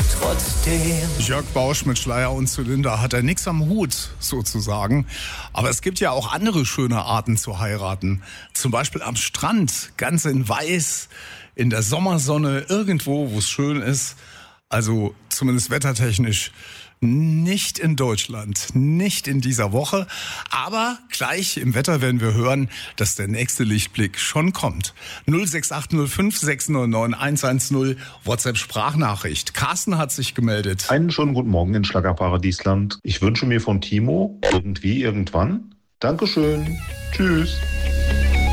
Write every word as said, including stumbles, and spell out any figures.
trotzdem. Jörg Bausch mit Schleier und Zylinder hat er nix am Hut, sozusagen. Aber es gibt ja auch andere schöne Arten zu heiraten. Zum Beispiel am Strand, ganz in Weiß, in der Sommersonne, irgendwo, wo es schön ist. Also zumindest wettertechnisch. Nicht in Deutschland, nicht in dieser Woche. Aber gleich im Wetter werden wir hören, dass der nächste Lichtblick schon kommt. null sechs acht null fünf sechs neun neun eins eins null, WhatsApp-Sprachnachricht. Carsten hat sich gemeldet. Einen schönen guten Morgen in Schlagerparadiesland. Ich wünsche mir von Timo irgendwie irgendwann. Dankeschön. Tschüss.